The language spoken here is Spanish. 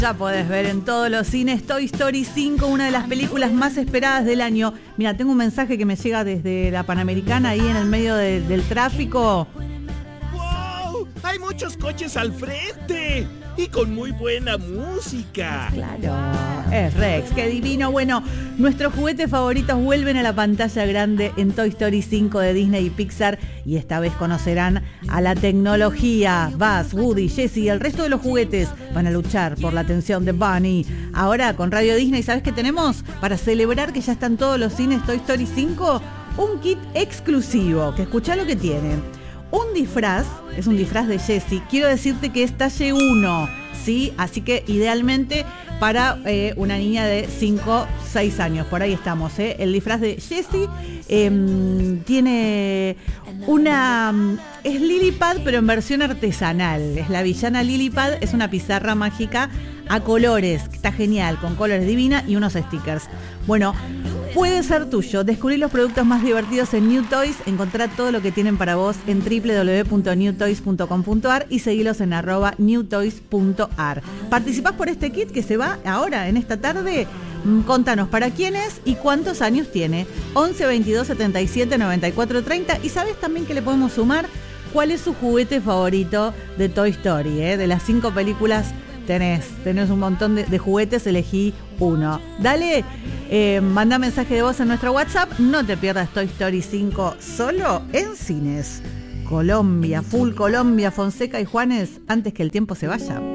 Ya podés ver en todos los cines Toy Story 5, una de las películas más esperadas del año. Mira, tengo un mensaje que me llega desde la Panamericana, ahí en el medio del tráfico. ¡Wow! Hay muchos coches al frente y con muy buena música. Claro, es Rex, qué divino. Bueno, nuestros juguetes favoritos vuelven a la pantalla grande en Toy Story 5 de Disney y Pixar, y esta vez conocerán a la tecnología. Buzz, Woody, Jessie y el resto de los juguetes van a luchar por la atención de Bunny. Ahora con Radio Disney, ¿sabes qué tenemos? Para celebrar que ya están todos los cines Toy Story 5, un kit exclusivo, que escuchá lo que tiene. Un disfraz, es un disfraz de Jessie. Quiero decirte que es talle 1, ¿sí? Así que idealmente para una niña de 5, 6 años. Por ahí estamos, ¿eh? El disfraz de Jessie tiene una... es Lillipad, pero en versión artesanal. Es la villana Lillipad, es una pizarra mágica a colores. Está genial, con colores divina y unos stickers. Bueno, puede ser tuyo. Descubrí los productos más divertidos en New Toys. Encontrá todo lo que tienen para vos en www.newtoys.com.ar y seguilos en @newtoys.ar. Participás por este kit que se va ahora, en esta tarde. Contanos para quién es y cuántos años tiene. 11 22 77 94 30. Y sabés también que le podemos sumar cuál es su juguete favorito de Toy Story, ¿eh? De las 5 películas tenés un montón de juguetes, elegí uno. Dale, manda mensaje de voz en nuestro WhatsApp. No te pierdas Toy Story 5 solo en cines. Colombia, full Colombia, Fonseca y Juanes, antes que el tiempo se vaya.